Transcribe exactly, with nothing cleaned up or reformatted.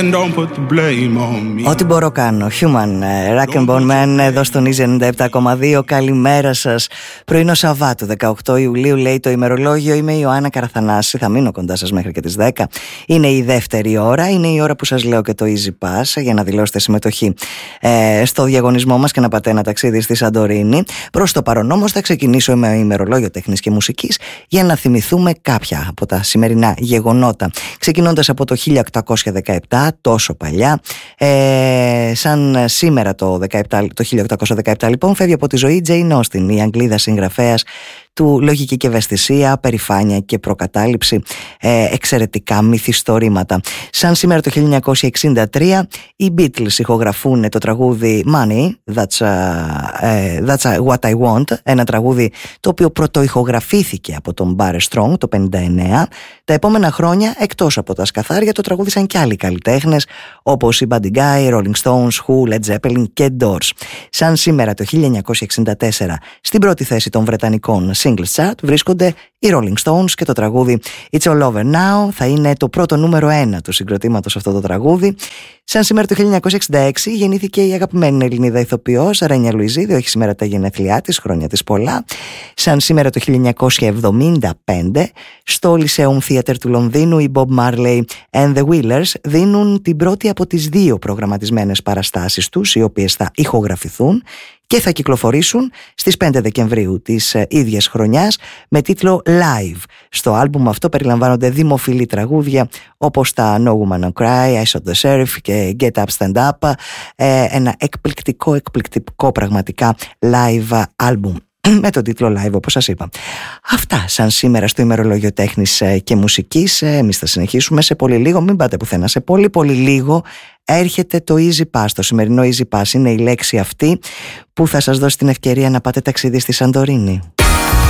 Ό,τι μπορώ κάνω. Human, Rock and Bone Man, εδώ στον Easy ενενήντα επτά κόμμα δύο. Καλημέρα σας. Πρωινό Σαββάτου, δεκαοκτώ Ιουλίου, λέει το ημερολόγιο. Είμαι η Ιωάννα Καραθανάση. Θα μείνω κοντά σας μέχρι και τις δέκα. Είναι η δεύτερη ώρα. Είναι η ώρα που σας λέω και το Easy Pass για να δηλώσετε συμμετοχή ε, στο διαγωνισμό μας και να πάτε ένα ταξίδι στη Σαντορίνη. Προς το παρόν όμως θα ξεκινήσω με ημερολόγιο τέχνης και μουσικής για να θυμηθούμε κάποια από τα σημερινά γεγονότα. Ξεκινώντας από το χίλια οκτακόσια δεκαεπτά, τόσο παλιά, ε, σαν σήμερα το, δεκαεπτά, το χίλια οκτακόσια δεκαεπτά λοιπόν, φεύγει από τη ζωή Jane Austen, η Αγγλίδα συγγραφέας του Λογική και Ευαισθησία, Περηφάνεια και Προκατάληψη, ε, εξαιρετικά μυθιστορήματα. Σαν σήμερα το χίλια εννιακόσια εξήντα τρία οι Beatles ηχογραφούν το τραγούδι Money, That's, uh, that's What I Want, ένα τραγούδι το οποίο πρωτοηχογραφήθηκε από τον Barry Strong το πενήντα εννέα. Τα επόμενα χρόνια, εκτός από τα σκαθάρια, το τραγούδισαν και άλλοι καλλιτέχνες όπως οι Buddy Guy, Rolling Stones, Who, Led Zeppelin και Doors. Σαν σήμερα το χίλια εννιακόσια εξήντα τέσσερα στην πρώτη θέση των βρετανικών Singles Chart βρίσκονται οι Rolling Stones και το τραγούδι It's All Over Now θα είναι το πρώτο νούμερο ένα του συγκροτήματος αυτό το τραγούδι. Σαν σήμερα το χίλια εννιακόσια εξήντα έξι γεννήθηκε η αγαπημένη Ελληνίδα ηθοποιός Ρένια Λουιζίδη, όχι σήμερα τα γενέθλιά της, χρόνια της πολλά. Σαν σήμερα το χίλια εννιακόσια εβδομήντα πέντε στο Lyceum Theatre του Λονδίνου οι Bob Marley and the Wailers δίνουν την πρώτη από τις δύο προγραμματισμένες παραστάσεις τους, οι οποίες θα ηχογραφηθούν και θα κυκλοφορήσουν στις πέντε Δεκεμβρίου της ε, ίδιας χρονιάς με τίτλο Live. Στο άλμπουμ αυτό περιλαμβάνονται δημοφιλή τραγούδια όπως τα No Woman No Cry, I Shot the Sheriff και Get Up Stand Up, ε, ένα εκπληκτικό, εκπληκτικό πραγματικά live άλμπουμ με τον τίτλο Live, όπως σας είπα. Αυτά σαν σήμερα στο ημερολόγιο τέχνης και μουσικής. Εμείς θα συνεχίσουμε σε πολύ λίγο, μην πάτε πουθενά, σε πολύ πολύ λίγο έρχεται το Easy Pass. Το σημερινό Easy Pass είναι η λέξη αυτή που θα σας δώσει την ευκαιρία να πάτε ταξίδι στη Σαντορίνη.